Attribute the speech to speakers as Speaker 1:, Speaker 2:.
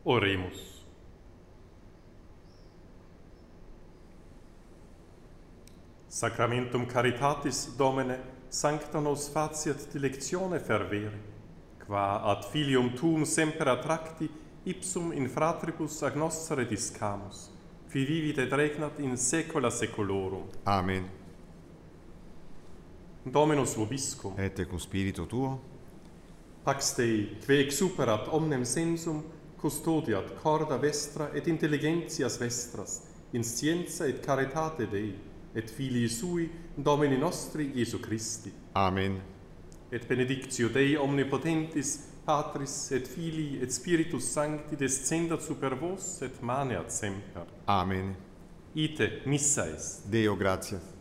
Speaker 1: Oremus. Sacramentum caritatis, Domine, sancta nos faciat dilectione fervere, qua ad filium tuum semper attracti, ipsum in fratribus ag nostre discamus, qui vivit et regnat in saecula saeculorum.
Speaker 2: Amen.
Speaker 1: Dominus vobiscum,
Speaker 2: Et cum spiritu tuo,
Speaker 1: pax Dei, que exuperat omnem sensum, custodiat corda vestra et intelligentias vestras, in scienza et caritate Dei, et Filii Sui, Domini nostri Iesu Christi.
Speaker 2: Amen.
Speaker 1: Et benedictio Dei omnipotentis, Patris et Filii et Spiritus Sancti descendat super vos et maneat semper.
Speaker 2: Amen.
Speaker 1: Ite missa est.
Speaker 2: Deo gratias.